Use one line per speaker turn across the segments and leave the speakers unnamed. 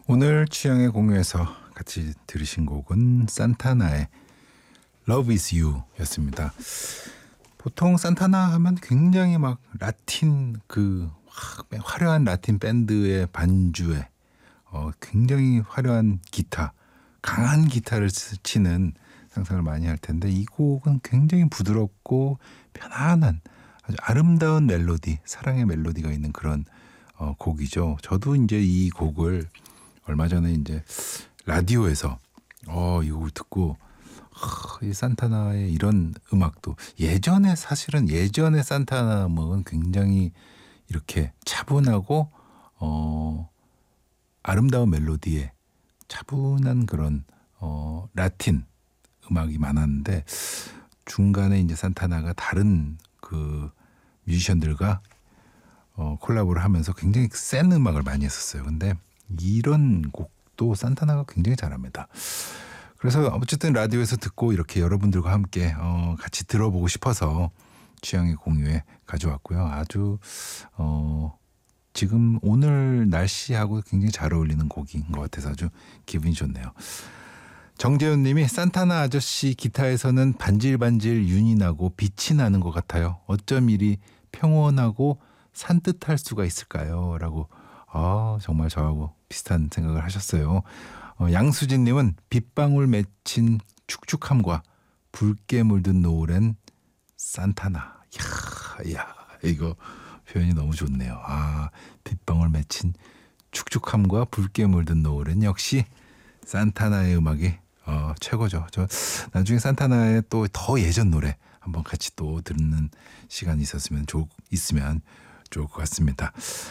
오늘 취향의 공유에서 같이 들으신 곡은 산타나의 Love is You 였습니다. 보통 산타나 하면 굉장히 막 라틴 화려한 라틴 밴드의 반주에 굉장히 화려한 기타, 강한 기타를 치는 상상을 많이 할 텐데 이 곡은 굉장히 부드럽고 편안한 아주 아름다운 멜로디, 사랑의 멜로디가 있는 그런 곡이죠. 저도 이제 이 곡을 얼마 전에 이제 라디오에서 이 곡을 듣고 이 산타나의 이런 음악도 사실은 예전에 산타나 음악은 굉장히 이렇게 차분하고 아름다운 멜로디에 차분한 그런 라틴 음악이 많았는데 중간에 이제 산타나가 다른 그 뮤지션들과 콜라보를 하면서 굉장히 센 음악을 많이 했었어요. 근데 이런 곡도 산타나가 굉장히 잘합니다. 그래서 어쨌든 라디오에서 듣고 이렇게 여러분들과 함께 같이 들어보고 싶어서 취향의 공유에 가져왔고요. 아주 지금 오늘 날씨하고 굉장히 잘 어울리는 곡인 것 같아서 아주 기분이 좋네요. 정재훈 님이 산타나 아저씨 기타에서는 반질반질 윤이 나고 빛이 나는 것 같아요. 어쩜 이리 평온하고 산뜻할 수가 있을까요? 라고 정말 저하고 비슷한 생각을 하셨어요. 양수진 님은 빗방울 맺힌 축축함과 붉게 물든 노을엔 산타나. 이야, 이거 표현이 너무 좋네요. 빗방울 맺힌 축축함과 붉게 물든 노을엔 역시 산타나의 음악이 최고죠. 저 나중에 산타나의 또 더 예전 노래 한번 같이 또 듣는 시간이 있으면 좋을 것 같습니다.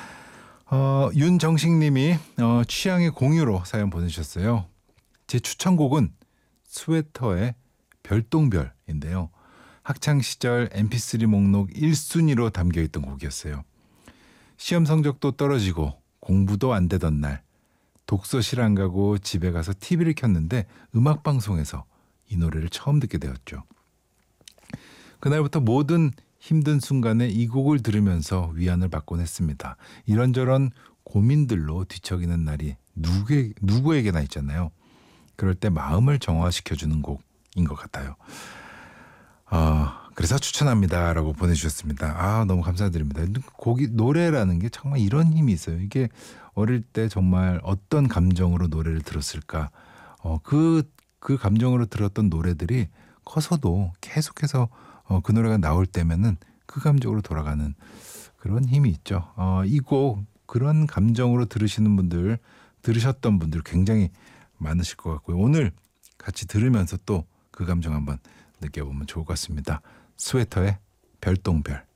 윤정식님이 취향의 공유로 사연 보내주셨어요. 제 추천곡은 스웨터의 별똥별인데요. 학창시절 mp3 목록 1순위로 담겨있던 곡이었어요. 시험 성적도 떨어지고 공부도 안 되던 날 독서실 안 가고 집에 가서 TV를 켰는데 음악방송에서 이 노래를 처음 듣게 되었죠. 그날부터 모든 힘든 순간에 이 곡을 들으면서 위안을 받곤 했습니다. 이런저런 고민들로 뒤척이는 날이 누구에게나 있잖아요. 그럴 때 마음을 정화시켜주는 곡인 것 같아요. 그래서 추천합니다 라고 보내주셨습니다. 너무 감사드립니다. 노래라는 게 정말 이런 힘이 있어요. 이게 어릴 때 정말 어떤 감정으로 노래를 들었을까, 그 감정으로 들었던 노래들이 커서도 계속해서 그 노래가 나올 때면은 그 감정으로 돌아가는 그런 힘이 있죠. 이 곡 그런 감정으로 들으셨던 분들 굉장히 많으실 것 같고요. 오늘 같이 들으면서 또 그 감정 한번 느껴보면 좋을 것 같습니다. 스웨터의 별똥별.